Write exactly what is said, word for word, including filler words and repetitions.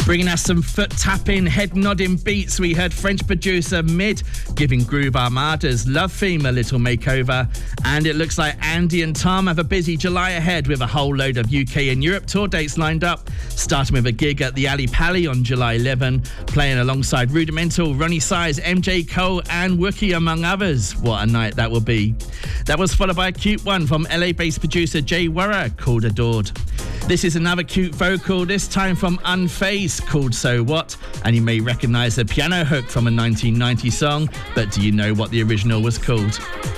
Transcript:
Bringing us some foot-tapping, head-nodding beats, we heard French producer Mid giving Groove Armada's Love Theme a little makeover. And it looks like Andy and Tom have a busy July ahead with a whole load of U K and Europe tour dates lined up, starting with a gig at the Ali Pali on July eleventh, playing alongside Rudimental, Ronnie Size, M J Cole and Wookie, among others. What a night that will be. That was followed by a cute one from L A-based producer Jay Werra called Adored. This is another cute vocal, this time from Unfazed, called So What, and you may recognise the piano hook from a nineteen ninety song, but do you know what the original was called?